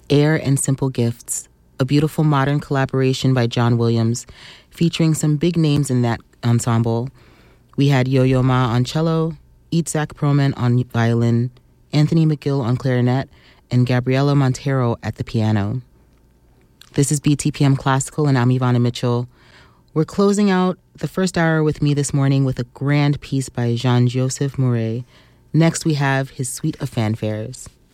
Air and Simple Gifts, a beautiful modern collaboration by John Williams, featuring some big names in that ensemble. We had Yo-Yo Ma on cello, Itzhak Perlman on violin, Anthony McGill on clarinet, and Gabriela Montero at the piano. This is BTPM Classical, and I'm Ivana Mitchell. We're closing out the first hour with me this morning with a grand piece by Jean-Joseph Mouret. Next, we have his Suite of Fanfares.